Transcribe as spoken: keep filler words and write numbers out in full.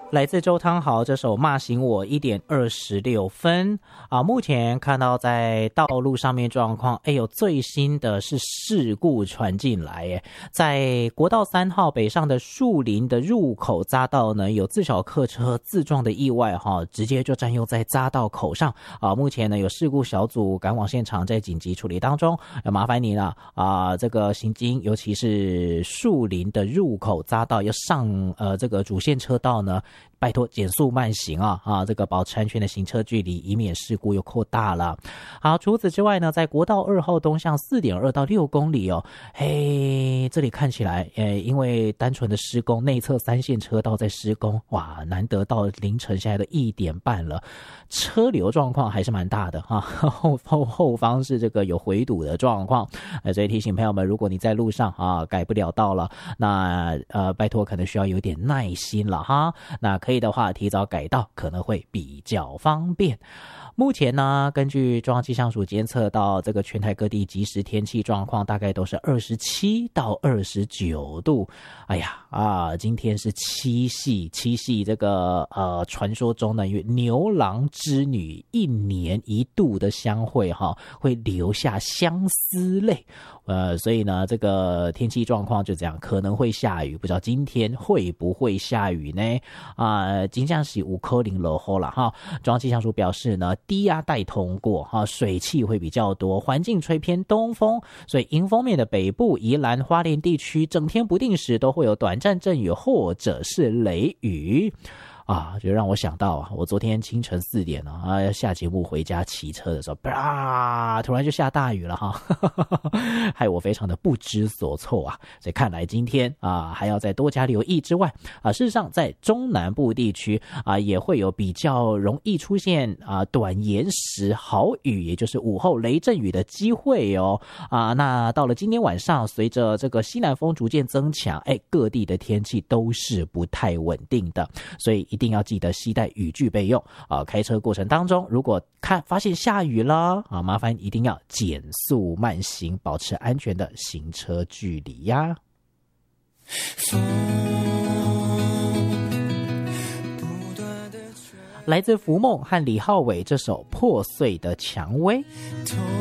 来自周汤豪这首骂醒我一点二十六分啊，目前看到在道路上面状况，哎呦，最新的是事故传进来耶，在国道三号北上的树林的入口匝道呢，有自小客车自撞的意外哈，直接就占用在匝道口上啊，目前呢有事故小组赶往现场，在紧急处理当中，要麻烦你了啊，这个行经尤其是树林的入口匝道要上呃这个主线车道呢，拜托减速慢行啊啊，这个保持安全的行车距离，以免事故又扩大了。好，除此之外呢，在国道二号东向 四点二 到六公里哦，嘿，这里看起来，诶，因为单纯的施工，内侧三线车道在施工，哇，难得到凌晨现在的一点半了，车流状况还是蛮大的啊，后后后方是这个有回堵的状况，呃，所以提醒朋友们，如果你在路上啊改不了道了，那呃拜托可能需要有点耐心了哈，那可以的话提早改道可能会比较方便。目前呢，根据中央气象署监测到这个全台各地即时天气状况大概都是二十七到二十九度。哎呀啊，今天是七夕，七夕这个呃传说中呢，牛郎织女一年一度的相会哈，会留下相思泪。呃，所以呢，这个天气状况就这样，可能会下雨，不知道今天会不会下雨呢？啊、呃，金江是五颗零落后了哈。中央气象署表示呢，低压带通过哈，水汽会比较多，环境吹偏东风，所以迎风面的北部、宜兰、花莲地区，整天不定时都会有短暂阵雨或者是雷雨。啊，就让我想到啊，我昨天清晨四点啊，啊下节目回家骑车的时候，啪，突然就下大雨了哈，害我非常的不知所措啊。所以看来今天啊，还要再多加留意之外啊，事实上在中南部地区啊，也会有比较容易出现啊短延时豪雨，也就是午后雷阵雨的机会哦。啊，那到了今天晚上，随着这个西南风逐渐增强，哎，各地的天气都是不太稳定的，所以一定要记得携带雨具备用啊！开车过程当中，如果看发现下雨了啊，麻烦一定要减速慢行，保持安全的行车距离呀。来自福梦和李浩伟这首《破碎的蔷薇》。